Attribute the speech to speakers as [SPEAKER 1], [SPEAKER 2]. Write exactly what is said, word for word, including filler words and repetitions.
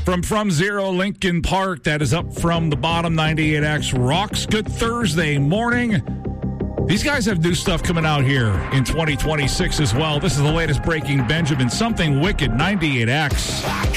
[SPEAKER 1] From From Zero Lincoln Park, that is up from the bottom. ninety-eight X rocks. Good Thursday morning. These guys have new stuff coming out here in twenty twenty-six as well. This is the latest Breaking Benjamin. Something Wicked, ninety-eight X.